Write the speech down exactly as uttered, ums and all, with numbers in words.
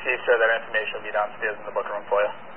received, sir. That information will be downstairs in the book room for you.